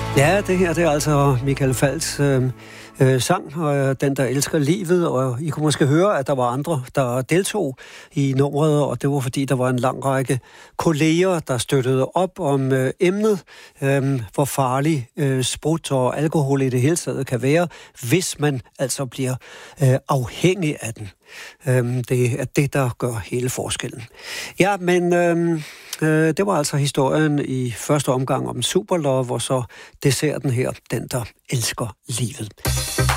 Ja, det her det er altså Michael Falchs sang, Den, der elsker livet, og I kunne måske høre, at der var andre, der deltog i nummeret, og det var fordi, der var en lang række kolleger, der støttede op om emnet, hvor farlig sprut og alkohol i det hele taget kan være, hvis man altså bliver afhængig af den. Det er det, der gør hele forskellen. Ja, men det var altså historien i første omgang om Superlove, og så desserten her, Den, der elsker livet.